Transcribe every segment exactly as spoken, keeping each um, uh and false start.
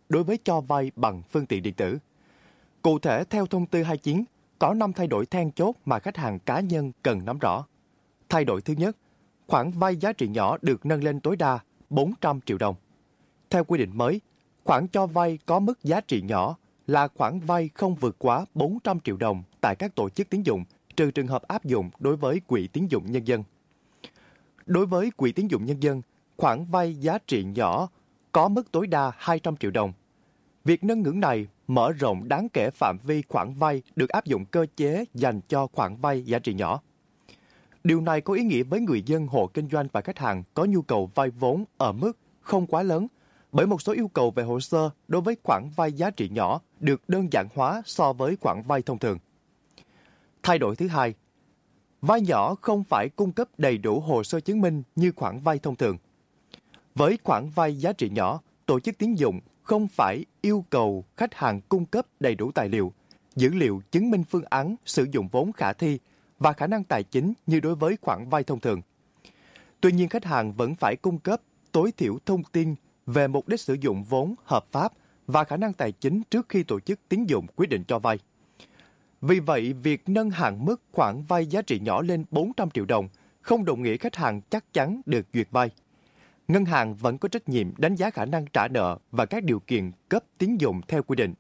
đối với cho vay bằng phương tiện điện tử. Cụ thể, theo thông tư hai mươi chín, có năm thay đổi then chốt mà khách hàng cá nhân cần nắm rõ. Thay đổi thứ nhất, khoản vay giá trị nhỏ được nâng lên tối đa bốn trăm triệu đồng. Theo quy định mới, khoản cho vay có mức giá trị nhỏ là khoản vay không vượt quá bốn trăm triệu đồng tại các tổ chức tín dụng, trừ trường hợp áp dụng đối với Quỹ tín dụng nhân dân. Đối với Quỹ tín dụng nhân dân, khoản vay giá trị nhỏ có mức tối đa hai trăm triệu đồng. Việc nâng ngưỡng này mở rộng đáng kể phạm vi khoản vay được áp dụng cơ chế dành cho khoản vay giá trị nhỏ. Điều này có ý nghĩa với người dân, hộ kinh doanh và khách hàng có nhu cầu vay vốn ở mức không quá lớn, bởi một số yêu cầu về hồ sơ đối với khoản vay giá trị nhỏ được đơn giản hóa so với khoản vay thông thường. Thay đổi thứ hai, vay nhỏ không phải cung cấp đầy đủ hồ sơ chứng minh như khoản vay thông thường. Với khoản vay giá trị nhỏ, tổ chức tín dụng không phải yêu cầu khách hàng cung cấp đầy đủ tài liệu, dữ liệu chứng minh phương án sử dụng vốn khả thi và khả năng tài chính như đối với khoản vay thông thường. Tuy nhiên, khách hàng vẫn phải cung cấp tối thiểu thông tin về mục đích sử dụng vốn hợp pháp và khả năng tài chính trước khi tổ chức tín dụng quyết định cho vay. Vì vậy, việc nâng hạn mức khoản vay giá trị nhỏ lên bốn trăm triệu đồng không đồng nghĩa khách hàng chắc chắn được duyệt vay. Ngân hàng vẫn có trách nhiệm đánh giá khả năng trả nợ và các điều kiện cấp tín dụng theo quy định.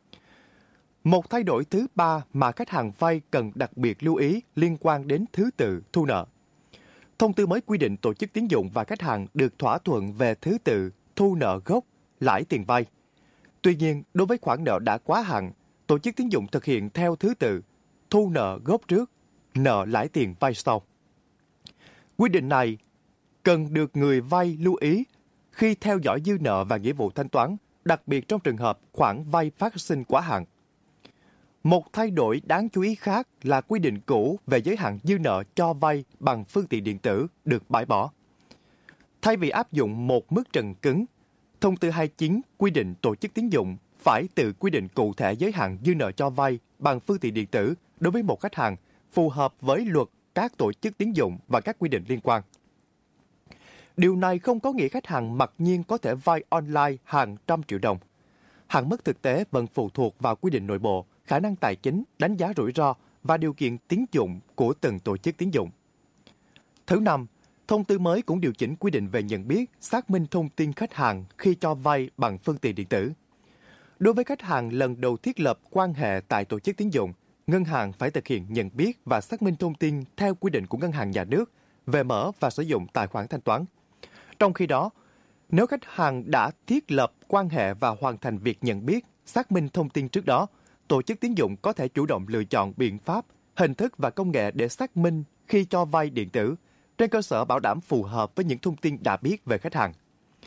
Một thay đổi thứ ba mà khách hàng vay cần đặc biệt lưu ý liên quan đến thứ tự thu nợ. Thông tư mới quy định tổ chức tín dụng và khách hàng được thỏa thuận về thứ tự thu nợ gốc, lãi tiền vay. Tuy nhiên, đối với khoản nợ đã quá hạn, tổ chức tín dụng thực hiện theo thứ tự thu nợ gốc trước, nợ lãi tiền vay sau. Quy định này cần được người vay lưu ý khi theo dõi dư nợ và nghĩa vụ thanh toán, đặc biệt trong trường hợp khoản vay phát sinh quá hạn. Một thay đổi đáng chú ý khác là quy định cũ về giới hạn dư nợ cho vay bằng phương tiện điện tử được bãi bỏ. Thay vì áp dụng một mức trần cứng, thông tư hai mươi chín quy định tổ chức tín dụng phải tự quy định cụ thể giới hạn dư nợ cho vay bằng phương tiện điện tử đối với một khách hàng phù hợp với luật các tổ chức tín dụng và các quy định liên quan. Điều này không có nghĩa khách hàng mặc nhiên có thể vay online hàng trăm triệu đồng. Hạn mức thực tế vẫn phụ thuộc vào quy định nội bộ, khả năng tài chính, đánh giá rủi ro và điều kiện tín dụng của từng tổ chức tín dụng. Thứ năm, thông tư mới cũng điều chỉnh quy định về nhận biết, xác minh thông tin khách hàng khi cho vay bằng phương tiện điện tử. Đối với khách hàng lần đầu thiết lập quan hệ tại tổ chức tín dụng, ngân hàng phải thực hiện nhận biết và xác minh thông tin theo quy định của Ngân hàng Nhà nước về mở và sử dụng tài khoản thanh toán. Trong khi đó, nếu khách hàng đã thiết lập quan hệ và hoàn thành việc nhận biết, xác minh thông tin trước đó, tổ chức tín dụng có thể chủ động lựa chọn biện pháp, hình thức và công nghệ để xác minh khi cho vay điện tử, trên cơ sở bảo đảm phù hợp với những thông tin đã biết về khách hàng.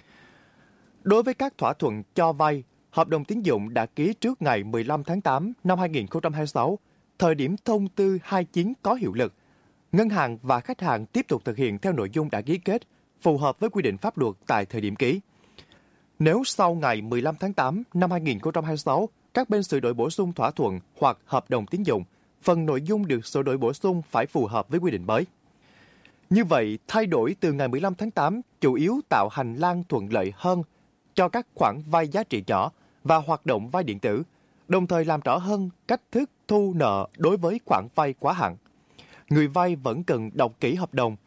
Đối với các thỏa thuận cho vay, hợp đồng tín dụng đã ký trước ngày mười lăm tháng tám năm hai nghìn không trăm hai mươi sáu, thời điểm thông tư hai mươi chín có hiệu lực, ngân hàng và khách hàng tiếp tục thực hiện theo nội dung đã ký kết, phù hợp với quy định pháp luật tại thời điểm ký. Nếu sau ngày mười lăm tháng tám năm hai nghìn không trăm hai mươi sáu, các bên sửa đổi bổ sung thỏa thuận hoặc hợp đồng tín dụng, phần nội dung được sửa đổi bổ sung phải phù hợp với quy định mới. Như vậy, thay đổi từ ngày mười lăm tháng tám chủ yếu tạo hành lang thuận lợi hơn cho các khoản vay giá trị nhỏ và hoạt động vay điện tử, đồng thời làm rõ hơn cách thức thu nợ đối với khoản vay quá hạn. Người vay vẫn cần đọc kỹ hợp đồng